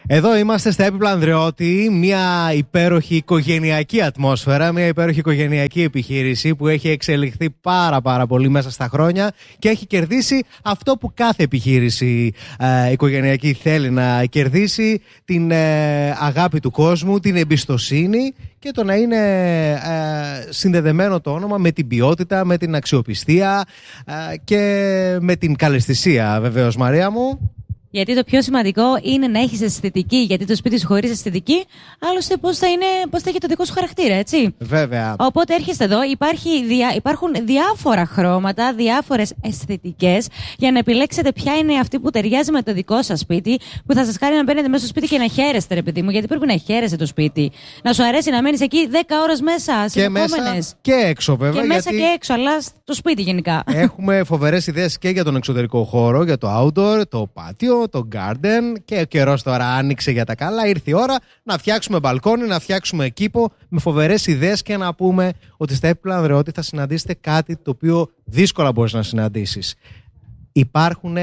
Εδώ είμαστε στα Έπιπλα Ανδρεώτη, μια υπέροχη οικογενειακή ατμόσφαιρα, μια υπέροχη οικογενειακή επιχείρηση που έχει εξελιχθεί πάρα πολύ μέσα στα χρόνια και έχει κερδίσει αυτό που κάθε επιχείρηση οικογενειακή θέλει να κερδίσει, την αγάπη του κόσμου, την εμπιστοσύνη και το να είναι συνδεδεμένο το όνομα με την ποιότητα, με την αξιοπιστία και με την καλαισθησία, βεβαίως, Μαρία μου. Γιατί το πιο σημαντικό είναι να έχεις αισθητική. Γιατί το σπίτι σου χωρίς αισθητική, άλλωστε πώς θα έχει το δικό σου χαρακτήρα, έτσι. Βέβαια. Οπότε έρχεστε εδώ, υπάρχουν διάφορα χρώματα, διάφορες αισθητικές, για να επιλέξετε ποια είναι αυτή που ταιριάζει με το δικό σας σπίτι, που θα σας κάνει να μπαίνετε μέσα στο σπίτι και να χαίρεστε, ρε παιδί μου. Γιατί πρέπει να χαίρεσαι το σπίτι. Να σου αρέσει να μένεις εκεί 10 ώρες μέσα, συνεχόμενες. Και έξω, βέβαια. Και μέσα και έξω, αλλά στο σπίτι γενικά. Έχουμε φοβερές ιδέες και για τον εξωτερικό χώρο, για το outdoor, το πάτιο, το garden, και ο καιρός τώρα άνοιξε για τα καλά. Ήρθε η ώρα να φτιάξουμε μπαλκόνι, να φτιάξουμε κήπο με φοβερές ιδέες και να πούμε ότι στα Έπιπλα Ανδρεώτη θα συναντήσετε κάτι το οποίο δύσκολα μπορείς να συναντήσεις. Υπάρχουν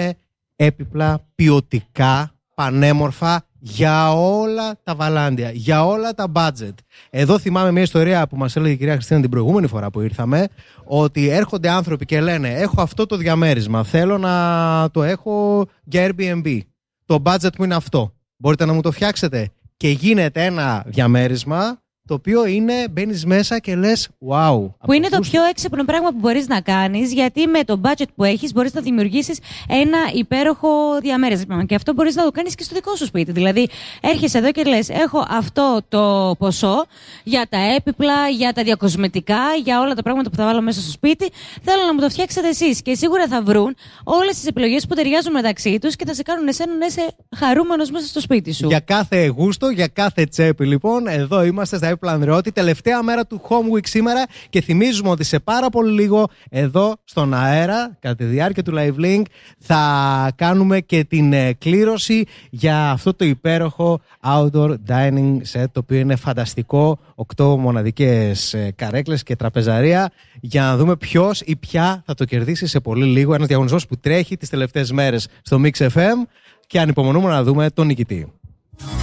έπιπλα ποιοτικά, πανέμορφα, για όλα τα βαλάντια, για όλα τα budget. Εδώ θυμάμαι μια ιστορία που μας έλεγε η κυρία Χριστίνα την προηγούμενη φορά που ήρθαμε, ότι έρχονται άνθρωποι και λένε: έχω αυτό το διαμέρισμα, θέλω να το έχω για Airbnb. Το budget μου είναι αυτό. Μπορείτε να μου το φτιάξετε? Και γίνεται ένα διαμέρισμα το οποίο μπαίνεις μέσα και λες wow. Που είναι το πιο έξυπνο πράγμα που μπορείς να κάνεις, γιατί με το budget που έχεις μπορείς να δημιουργήσεις ένα υπέροχο διαμέρισμα. Και αυτό μπορείς να το κάνεις και στο δικό σου σπίτι. Δηλαδή, έρχεσαι εδώ και λες: έχω αυτό το ποσό για τα έπιπλα, για τα διακοσμητικά, για όλα τα πράγματα που θα βάλω μέσα στο σπίτι. Θέλω να μου το φτιάξετε εσείς. Και σίγουρα θα βρουν όλες τις επιλογές που ταιριάζουν μεταξύ τους και θα σε κάνουν εσένα να είσαι χαρούμενος μέσα στο σπίτι σου. Για κάθε γούστο, για κάθε τσέπη, λοιπόν, εδώ είμαστε στα Έπιπλα Ανδρεώτη, τελευταία μέρα του Home Week σήμερα, και θυμίζουμε ότι σε πάρα πολύ λίγο εδώ στον αέρα, κατά τη διάρκεια του Live Link, θα κάνουμε και την κλήρωση για αυτό το υπέροχο outdoor dining set, το οποίο είναι φανταστικό, 8 μοναδικές καρέκλες και τραπεζαρία, για να δούμε ποιος ή ποια θα το κερδίσει σε πολύ λίγο. Ένας διαγωνισμός που τρέχει τις τελευταίες μέρες στο Mix FM και ανυπομονούμε να δούμε τον νικητή.